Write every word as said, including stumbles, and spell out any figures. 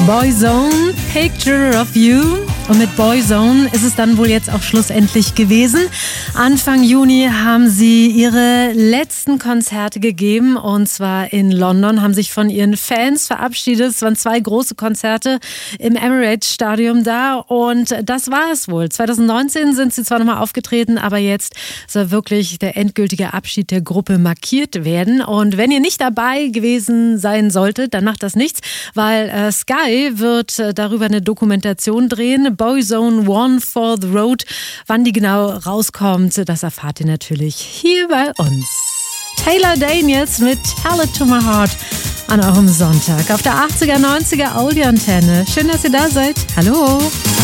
Boyzone, Picture of You. Und mit Boyzone ist es dann wohl jetzt auch schlussendlich gewesen. Anfang Juni haben sie ihre letzten Konzerte gegeben und zwar in London, haben sich von ihren Fans verabschiedet. Es waren zwei große Konzerte im Emirates Stadium da und das war es wohl. zwanzig neunzehn sind sie zwar nochmal aufgetreten, aber jetzt soll wirklich der endgültige Abschied der Gruppe markiert werden. Und wenn ihr nicht dabei gewesen sein solltet, dann macht das nichts, weil äh, Sky wird äh, darüber eine Dokumentation drehen. Boyzone One for the Road. Wann die genau rauskommt, das erfahrt ihr natürlich hier bei uns. Taylor Daniels mit Tell It to My Heart an eurem Sonntag auf der achtziger, neunziger Audioantenne. Schön, dass ihr da seid. Hallo.